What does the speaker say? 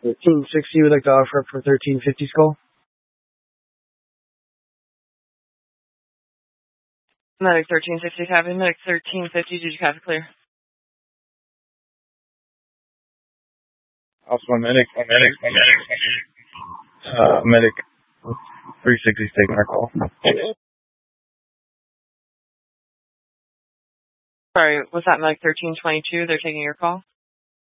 1360 would like to offer up for 1350's call. Medic 1360 copy. Medic 1350, did you copy clear? Also, medic 360 is taking our call. Sorry, was that Medic 1322? They're taking your call?